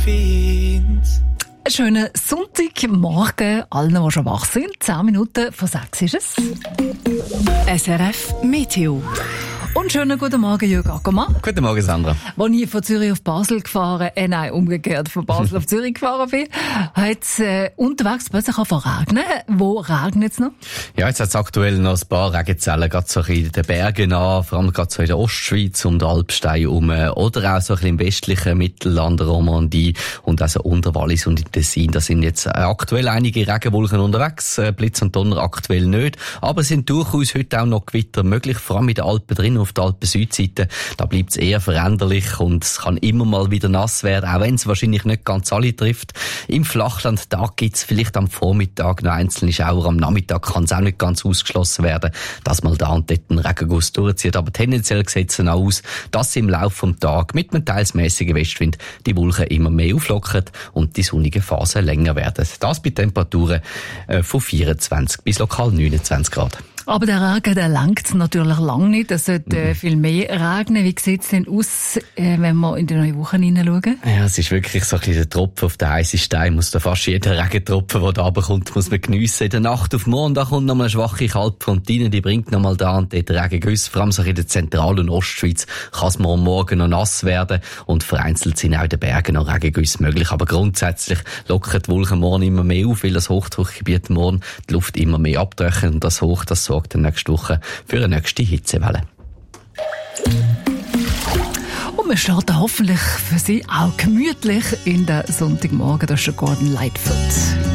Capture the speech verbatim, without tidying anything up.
Einen schönen Sonntagmorgen allen, die schon wach sind. Zehn Minuten vor sechs ist es. S R F Meteo. Und schönen guten Morgen, Jürg Ackermann. Guten Morgen, Sandra. Als ich von Zürich auf Basel gefahren, äh, nein, umgekehrt, von Basel auf Zürich gefahren bin, hat es äh, unterwegs plötzlich angefangen regnen. Wo regnet es noch? Ja, jetzt hat es aktuell noch ein paar Regenzellen, gerade so in den Bergen an, vor allem gerade so in der Ostschweiz um den Alpstein herum, oder auch so ein bisschen im westlichen Mittelland, Romandie und also Unterwallis und im Tessin. Da sind jetzt aktuell einige Regenwolken unterwegs, Blitz und Donner aktuell nicht, aber es sind durchaus heute auch noch Gewitter möglich, vor allem in den Alpen drin, auf der Alpen-Südseite. Da bleibt es eher veränderlich und es kann immer mal wieder nass werden, auch wenn es wahrscheinlich nicht ganz alle trifft. Im Flachland, da gibt es vielleicht am Vormittag noch einzelne Schauer, am Nachmittag kann es auch nicht ganz ausgeschlossen werden, dass mal da und dort ein Regenguss durchzieht. Aber tendenziell sieht es auch aus, dass im Laufe des Tages mit einem teils mäßigen Westwind die Wolken immer mehr auflockern und die sonnigen Phasen länger werden. Das bei Temperaturen von vierundzwanzig bis lokal neunundzwanzig Grad. Aber der Regen, der langt natürlich lang nicht. Es sollte äh, viel mehr regnen. Wie sieht es denn aus, äh, wenn wir in die neue Woche hineinschauen? Ja, es ist wirklich so ein bisschen der Tropfen auf den heißen Stein. Muss da fast jeder Regentropfen, der da runterkommt, muss man geniessen. In der Nacht auf morgen, da kommt nochmal eine schwache Kaltfrontine, die bringt nochmal da und dort Regengüsse. Vor allem so in der Zentral- und Ostschweiz kann es morgen noch nass werden und vereinzelt sind auch in den Bergen noch Regengüsse möglich. Aber grundsätzlich lockern die Wolken morgen immer mehr auf, weil das Hochdruckgebiet morgen die Luft immer mehr abtrocknet und das Hoch, das sorgt dann nächste Woche für eine nächste Hitzewelle. Und wir starten hoffentlich für Sie auch gemütlich in den Sonntagmorgen. Das ist schon Gordon Lightfoot.